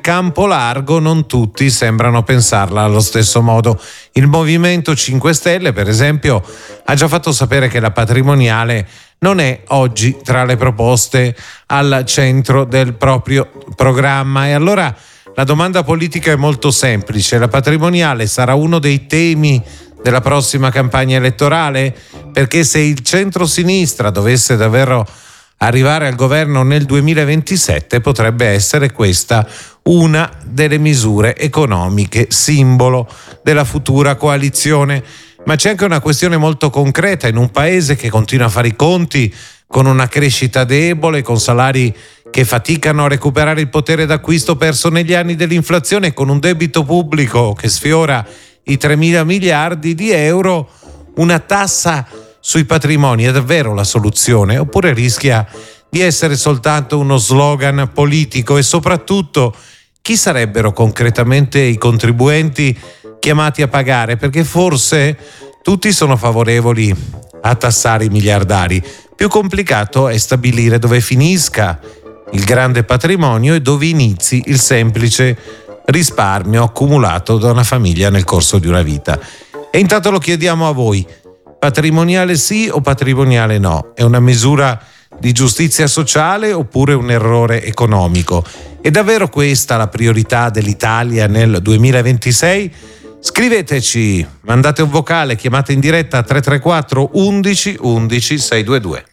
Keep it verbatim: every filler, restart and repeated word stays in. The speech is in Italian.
campo largo non tutti sembrano pensarla allo stesso modo. Il Movimento cinque Stelle, per esempio, ha già fatto sapere che la patrimoniale non è oggi tra le proposte al centro del proprio programma. E allora la domanda politica è molto semplice: la patrimoniale sarà uno dei temi della prossima campagna elettorale? Perché se il centro-sinistra dovesse davvero arrivare al governo nel duemilaventisette, potrebbe essere questa una delle misure economiche simbolo della futura coalizione. Ma c'è anche una questione molto concreta in un paese che continua a fare i conti con una crescita debole, con salari che faticano a recuperare il potere d'acquisto perso negli anni dell'inflazione, con un debito pubblico che sfiora i tremila miliardi di euro. Una tassa sui patrimoni è davvero la soluzione, oppure rischia di essere soltanto uno slogan politico? E soprattutto, chi sarebbero concretamente i contribuenti chiamati a pagare? Perché forse tutti sono favorevoli a tassare i miliardari. Più complicato è stabilire dove finisca il grande patrimonio e dove inizi il semplice risparmio accumulato da una famiglia nel corso di una vita. E intanto lo chiediamo a voi: patrimoniale sì o patrimoniale no? È una misura di giustizia sociale oppure un errore economico? È davvero questa la priorità dell'Italia nel duemilaventisei? Scriveteci, mandate un vocale, chiamate in diretta tre tre quattro undici undici sei due due.